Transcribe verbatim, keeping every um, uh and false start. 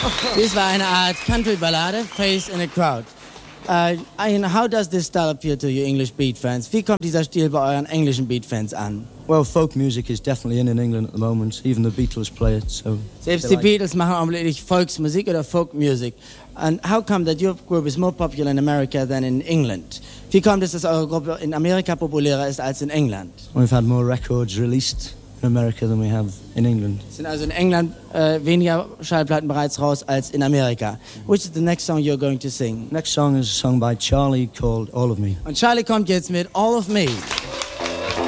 Dies war eine Art Country-Ballade, Face in a Crowd. Uh, and how does this style appeal to you English beat fans? Wie kommt dieser Stil bei euren englischen Beat fans an? Well, folk music is definitely in in England at the moment. Even the Beatles play it. So selbst die Beatles machen augenblicklich Volksmusik oder Folk Music. And how come that your group is more popular in America than in England? Wie kommt es, dass eure Gruppe in Amerika populärer ist als in England? We've had more records released in America than we have in England. Es sind also in England äh, weniger Schallplatten bereits raus als in Amerika. Which is the next song you're going to sing? Next song is a song by Charlie called All of Me. Und Charlie kommt jetzt mit All of Me.